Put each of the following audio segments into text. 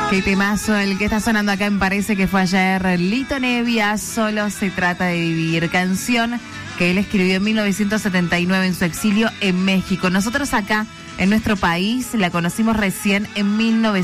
Qué temazo el que está sonando acá, me parece que fue ayer. Lito Nevia, Solo se trata de vivir. Canción que él escribió en 1979 en su exilio en México. Nosotros acá en nuestro país la conocimos recién en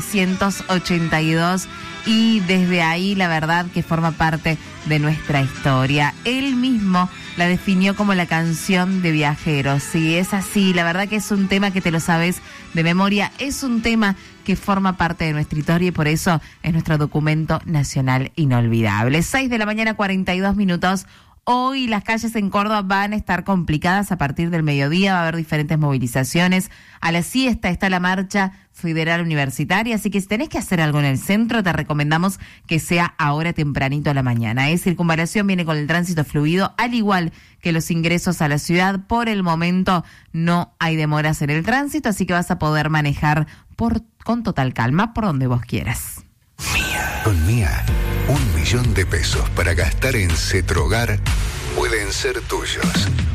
1982 y desde ahí la verdad que forma parte de nuestra historia. Él mismo la definió como la canción de viajeros. Sí, es así, la verdad que es un tema que te lo sabes de memoria, es un tema que forma parte de nuestra historia y por eso es nuestro documento nacional inolvidable. 6:42 a.m. Hoy las calles en Córdoba van a estar complicadas a partir del mediodía, va a haber diferentes movilizaciones. A la siesta está la marcha federal universitaria, así que si tenés que hacer algo en el centro, te recomendamos que sea ahora tempranito a la mañana. Circunvalación viene con el tránsito fluido, al igual que los ingresos a la ciudad. Por el momento no hay demoras en el tránsito, así que vas a poder manejar con total calma por donde vos quieras. Con Mía, 1 millón de pesos para gastar en Cetrogar pueden ser tuyos.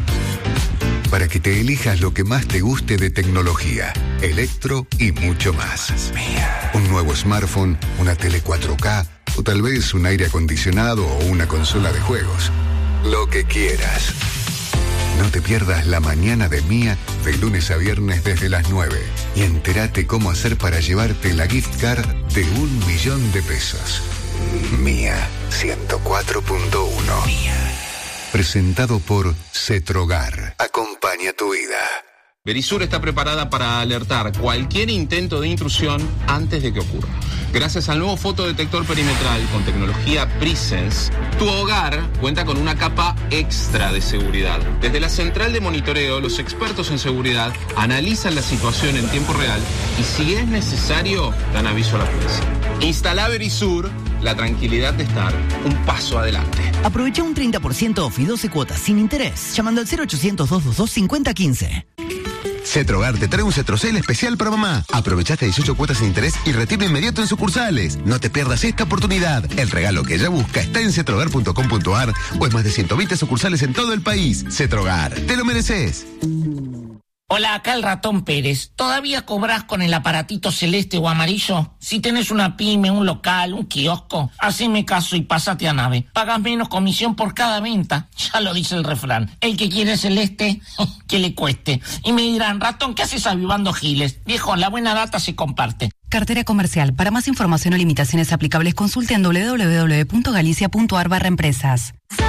Para que te elijas lo que más te guste de tecnología, electro y mucho más. Un nuevo smartphone, una tele 4K o tal vez un aire acondicionado o una consola de juegos. Lo que quieras. No te pierdas la mañana de Mía de lunes a viernes desde las 9 y entérate cómo hacer para llevarte la gift card de 1 millón de pesos. Mía 104.1. Presentado por Cetrogar. Acompaña tu vida. Verisur está preparada para alertar cualquier intento de intrusión antes de que ocurra. Gracias al nuevo fotodetector perimetral con tecnología Presence, tu hogar cuenta con una capa extra de seguridad. Desde la central de monitoreo, los expertos en seguridad analizan la situación en tiempo real y si es necesario, dan aviso a la policía. Instala Verisur, la tranquilidad de estar un paso adelante. Aprovecha un 30% off y 12 cuotas sin interés, llamando al 0800-222-5015. Cetrogar te trae un Cetrocel especial para mamá. Aprovecha hasta 18 cuotas sin interés y retiro inmediato en sucursales. No te pierdas esta oportunidad. El regalo que ella busca está en cetrogar.com.ar o en más de 120 sucursales en todo el país. Cetrogar, te lo mereces. Hola, acá el Ratón Pérez. ¿Todavía cobrás con el aparatito celeste o amarillo? Si tenés una pyme, un local, un kiosco, haceme caso y pásate a Nave. Pagas menos comisión por cada venta. Ya lo dice el refrán. El que quiere celeste, que le cueste. Y me dirán, Ratón, ¿qué haces avivando giles? Viejo, la buena data se comparte. Cartera comercial. Para más información o limitaciones aplicables, consulte en www.galicia.ar/empresas.